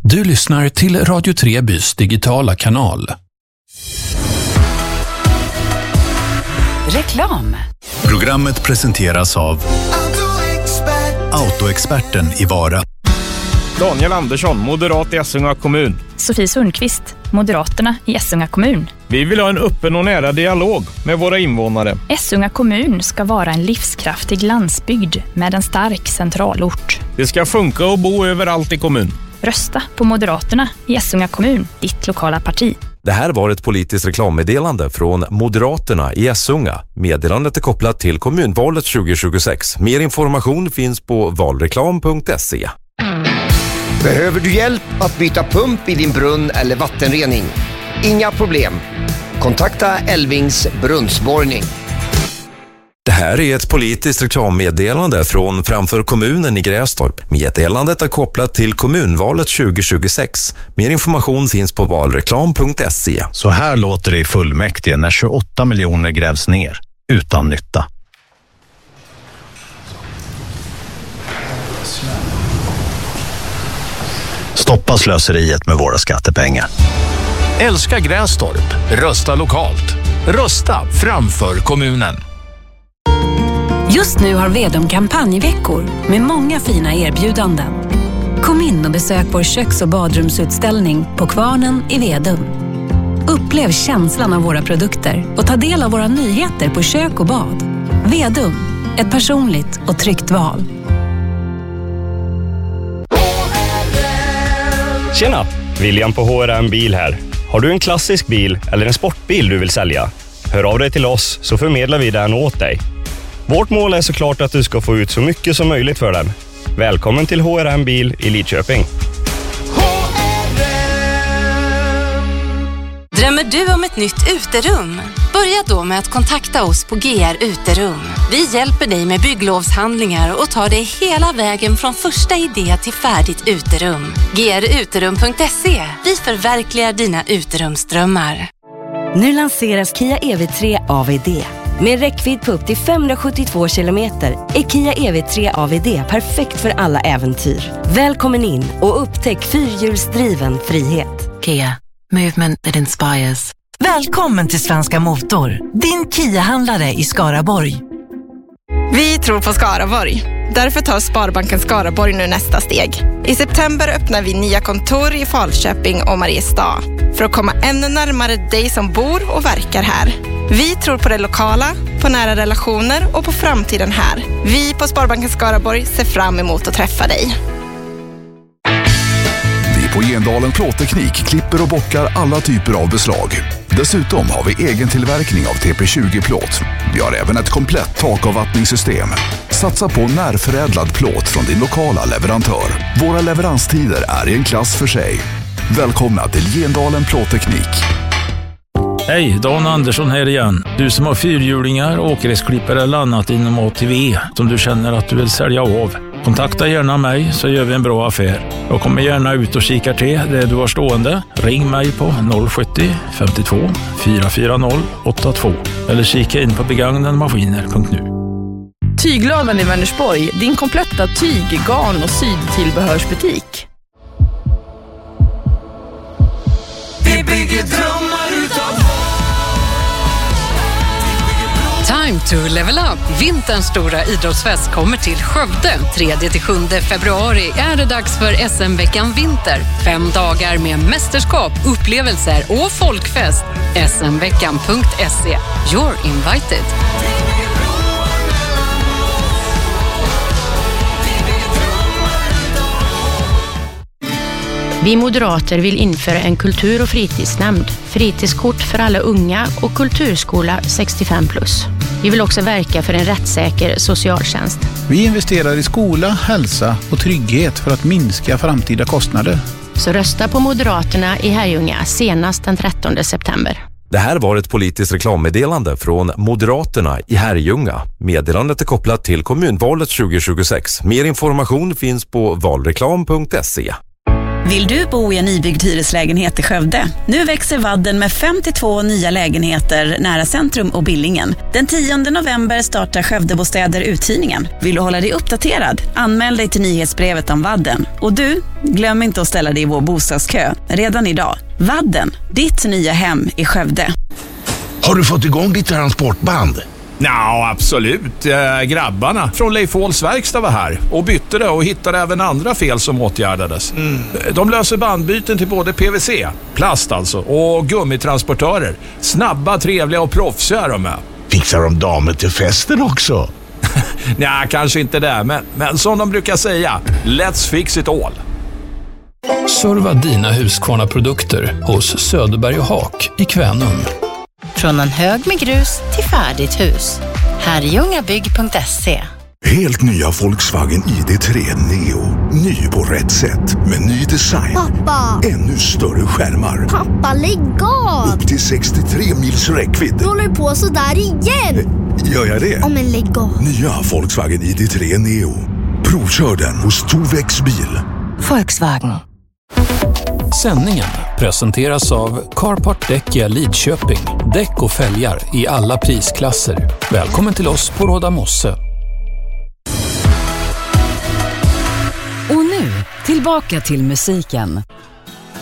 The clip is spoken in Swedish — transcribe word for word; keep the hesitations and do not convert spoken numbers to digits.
Du lyssnar till Radio Trebys digitala kanal. Reklam. Programmet presenteras av Autoexperten i Vara. Daniel Andersson, moderat i Essunga kommun. Sofie Sundqvist, Moderaterna i Essunga kommun. Vi vill ha en öppen och nära dialog med våra invånare. Essunga kommun ska vara en livskraftig landsbygd med en stark centralort. Det ska funka och bo överallt i kommun. Rösta på Moderaterna i Essunga kommun, ditt lokala parti. Det här var ett politiskt reklammeddelande från Moderaterna i Essunga. Meddelandet är kopplat till kommunvalet tjugo tjugosex. Mer information finns på valreklam punkt se. Behöver du hjälp att byta pump i din brunn eller vattenrening? Inga problem. Kontakta Elvings brunnsborrning. Det här är ett politiskt reklammeddelande från framför kommunen i Grästorp. Meddelandet är kopplat till kommunvalet tjugo tjugosex. Mer information finns på valreklam punkt se. Så här låter det i fullmäktige när tjugoåtta miljoner grävs ner utan nytta. Stoppa slöseriet med våra skattepengar. Älska Grästorp. Rösta lokalt. Rösta framför kommunen. Just nu har Vedum kampanjveckor med många fina erbjudanden. Kom in och besök vår köks- och badrumsutställning på Kvarnen i Vedum. Upplev känslan av våra produkter och ta del av våra nyheter på kök och bad. Vedum, ett personligt och tryggt val. Tjena, William på H R M Bil här. Har du en klassisk bil eller en sportbil du vill sälja? Hör av dig till oss så förmedlar vi den åt dig. Vårt mål är såklart att du ska få ut så mycket som möjligt för den. Välkommen till H R M Bil i Lidköping. Drömmer du om ett nytt uterum? Börja då med att kontakta oss på G R Uterum. Vi hjälper dig med bygglovshandlingar och tar dig hela vägen från första idé till färdigt uterum. G R uterum punkt se. Vi förverkligar dina uterumsdrömmar. Nu lanseras Kia E V tre A V D. Med räckvidd på upp till femhundrasjuttiotvå kilometer är Kia E V tre A V D perfekt för alla äventyr. Välkommen in och upptäck fyrhjulsdriven frihet. Kia, movement that inspires. Välkommen till Svenska Motor, din Kia-handlare i Skaraborg. Vi tror på Skaraborg. Därför tar Sparbanken Skaraborg nu nästa steg. I september öppnar vi nya kontor i Falköping och Mariestad för att komma ännu närmare dig som bor och verkar här. Vi tror på det lokala, på nära relationer och på framtiden här. Vi på Sparbanken Skaraborg ser fram emot att träffa dig. Vi på Gendalen Plåtteknik klipper och bockar alla typer av beslag. Dessutom har vi egen tillverkning av T P tjugo-plåt. Vi har även ett komplett takavvattningssystem. Satsa på närförädlad plåt från din lokala leverantör. Våra leveranstider är i en klass för sig. Välkomna till Gendalen Plåtteknik. Hej, Dan Andersson här igen. Du som har fyrhjulingar, åkgräsklippare eller annat inom A T V som du känner att du vill sälja av. Kontakta gärna mig så gör vi en bra affär. Jag kommer gärna ut och kikar till det du har stående. Ring mig på noll sjuttio femtiotvå fyra fyra noll åtta två eller kika in på begagnademaskiner punkt nu. Tyglöven i Vänersborg, din kompletta tyg-, garn- och sydtillbehörsbutik. Vi bygger drömmar utav Time to level up. Vinterns stora idrottsfest kommer till Skövde. tredje till sjunde februari är det dags för S M-veckan Vinter. Fem dagar med mästerskap, upplevelser och folkfest. S M veckan punkt se. You're invited. Vi moderater vill införa en kultur- och fritidsnämnd, fritidskort för alla unga och kulturskola sextiofem plus. Vi vill också verka för en rättssäker socialtjänst. Vi investerar i skola, hälsa och trygghet för att minska framtida kostnader. Så rösta på Moderaterna i Herrljunga senast den trettonde september. Det här var ett politiskt reklammeddelande från Moderaterna i Herrljunga. Meddelandet är kopplat till kommunvalet tjugo tjugosex. Mer information finns på valreklam punkt se. Vill du bo i en nybyggd hyreslägenhet i Skövde? Nu växer Vadden med femtiotvå nya lägenheter nära centrum och Billingen. Den tionde november startar Skövdebostäder uthyrningen. Vill du hålla dig uppdaterad? Anmäl dig till nyhetsbrevet om Vadden. Och du, glöm inte att ställa dig i vår bostadskö redan idag. Vadden, ditt nya hem i Skövde. Har du fått igång ditt transportband? Ja, absolut. Eh, grabbarna från Leif Åhls verkstad var här och bytte det och hittade även andra fel som åtgärdades. Mm. De löser bandbyten till både P V C, plast alltså, och gummitransportörer. Snabba, trevliga och proffsiga är de med. Fixar de damer till festen också? Nej, kanske inte det, men, men som de brukar säga, let's fix it all. Serva dina Husqvarna-produkter hos Söderberg och Haak i Kvänum. Från en hög med grus till färdigt hus. Herrljungabygg punkt se. Helt nya Volkswagen I D tre Neo. Ny på rätt sätt med ny design. Pappa! Ännu större skärmar. Pappa, lägg av! Upp till sextiotre mils räckvidd. Du håller på så där igen! Gör jag det? Om en lägg av. Nya Volkswagen I D tre Neo. Provkör den hos Tovex bil. Volkswagen. Sändningen presenteras av Carport Däckia Lidköping. Däck och fälgar i alla prisklasser. Välkommen till oss på Råda Mosse. Och nu, tillbaka till musiken.